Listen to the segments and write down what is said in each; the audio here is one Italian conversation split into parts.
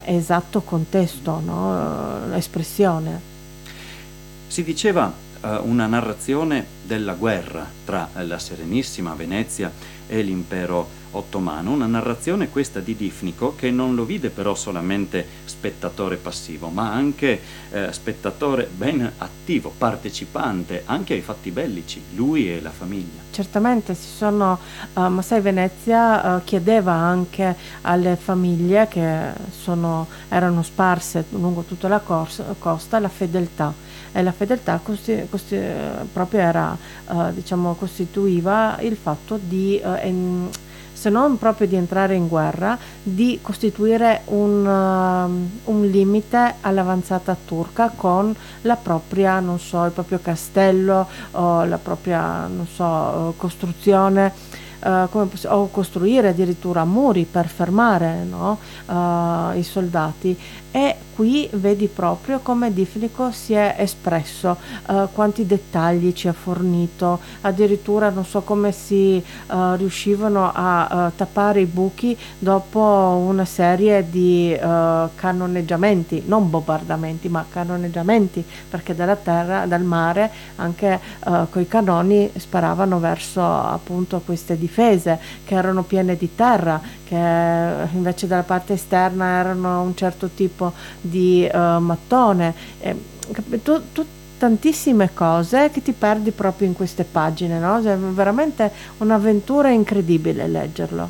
esatto contesto, no? Espressione. Si diceva una narrazione della guerra tra la Serenissima Venezia e l'impero ottomano, una narrazione questa di Difnico che non lo vide però solamente spettatore passivo, ma anche spettatore ben attivo, partecipante anche ai fatti bellici, lui e la famiglia. Certamente ma sai, Venezia chiedeva anche alle famiglie che erano sparse lungo tutta la costa la fedeltà, e la fedeltà proprio era, diciamo, costituiva il fatto se non proprio di entrare in guerra, di costituire un limite all'avanzata turca con la propria, non so, il proprio castello o la propria, non so, costruzione, o costruire addirittura muri per fermare, no? I soldati. E qui vedi proprio come Difnico si è espresso, quanti dettagli ci ha fornito, addirittura non so come si riuscivano a tappare i buchi dopo una serie di cannoneggiamenti, non bombardamenti, ma cannoneggiamenti, perché dalla terra, dal mare, anche coi cannoni sparavano verso appunto queste difese che erano piene di terra, che invece dalla parte esterna erano un certo tipo di mattone. Tantissime cose che ti perdi proprio in queste pagine, no? Cioè, veramente un'avventura incredibile leggerlo.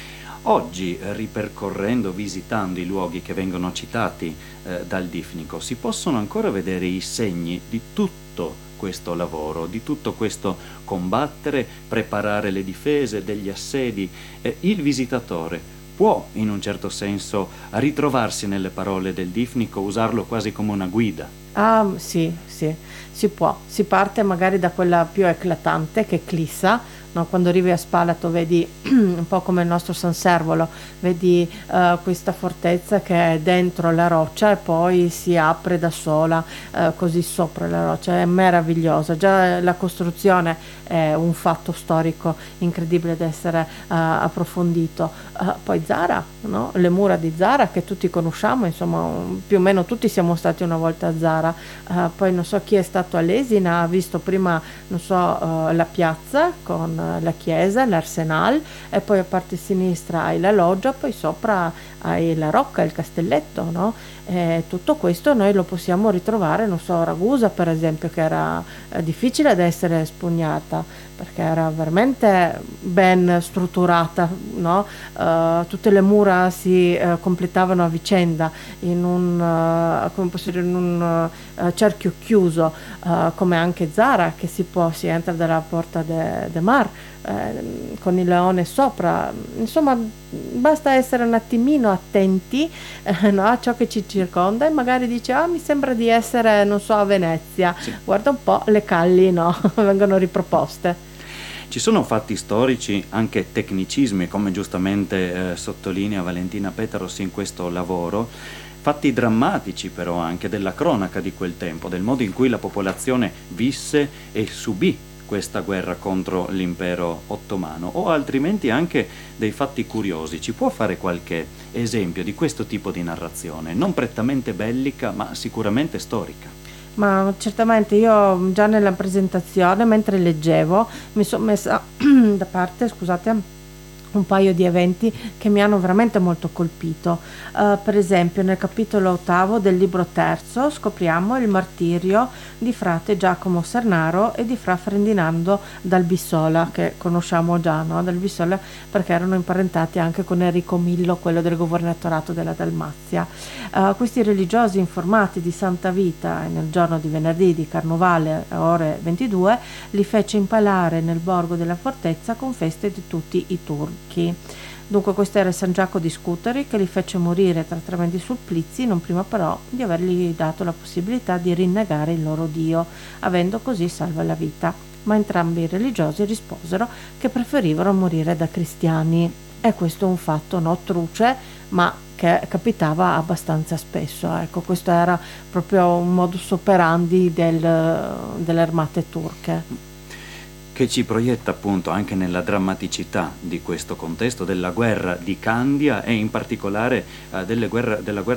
Oggi, ripercorrendo, visitando i luoghi che vengono citati dal Difnico, si possono ancora vedere i segni di tutto questo lavoro, di tutto questo combattere, preparare le difese, degli assedi. Il visitatore può, in un certo senso, ritrovarsi nelle parole del Difnico, usarlo quasi come una guida. Ah, sì, sì, si può. Si parte magari da quella più eclatante, che è Clissa, no? Quando arrivi a Spalato vedi un po' come il nostro San Servolo, vedi questa fortezza che è dentro la roccia e poi si apre da sola, così sopra la roccia. È meravigliosa. Già la costruzione è un fatto storico incredibile da essere approfondito. Poi Zara, no? Le mura di Zara che tutti conosciamo, insomma, più o meno tutti siamo stati una volta a Zara. Poi non so chi è stato a Lesina, ha visto prima, non so, la piazza con la chiesa, l'Arsenal, e poi a parte sinistra hai la loggia, poi sopra hai la rocca, il castelletto, no? E tutto questo noi lo possiamo ritrovare, non so, a Ragusa per esempio, che era difficile da essere espugnata perché era veramente ben strutturata, no? Tutte le mura si completavano a vicenda in come posso dire, in un cerchio chiuso, come anche Zara, che si entra dalla porta de Mar, con il leone sopra. Insomma, basta essere un attimino attenti no, a ciò che ci circonda, e magari dice: ah, mi sembra di essere, non so, a Venezia. Sì. Guarda un po', le calli, no? Vengono riproposte. Ci sono fatti storici, anche tecnicismi, come giustamente sottolinea Valentina Petaros in questo lavoro, fatti drammatici però anche della cronaca di quel tempo, del modo in cui la popolazione visse e subì questa guerra contro l'impero ottomano, o altrimenti anche dei fatti curiosi. Ci può fare qualche esempio di questo tipo di narrazione, non prettamente bellica, ma sicuramente storica? Ma certamente io già nella presentazione, mentre leggevo, mi sono messa da parte, scusate, un paio di eventi che mi hanno veramente molto colpito. Per esempio, nel capitolo 8 del libro terzo scopriamo il martirio di frate Giacomo Sernaro e di fra Ferdinando dal Bissola, che conosciamo già, no? Dal Bissola, perché erano imparentati anche con Enrico Millo, quello del governatorato della Dalmazia. Questi religiosi, informati di Santa Vita nel giorno di venerdì di Carnovale a ore 22, li fece impalare nel borgo della fortezza con feste di tutti i turchi. Dunque questo era San Giacomo di Scutari, che li fece morire tra tremendi supplizi, non prima però di avergli dato la possibilità di rinnegare il loro Dio, avendo così salva la vita. Ma entrambi i religiosi risposero che preferivano morire da cristiani. E questo è un fatto, no, truce, ma che capitava abbastanza spesso. Ecco, questo era proprio un modus operandi delle armate turche. Che ci proietta appunto anche nella drammaticità di questo contesto della guerra di Candia e in particolare della guerra